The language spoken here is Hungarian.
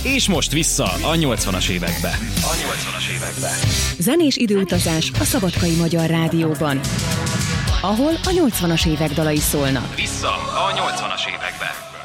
És most vissza a 80-as évekbe. Zenés időutazás a Szabadkai Magyar Rádióban, ahol a 80-as évek dalai szólnak. Vissza a 80-as évekbe.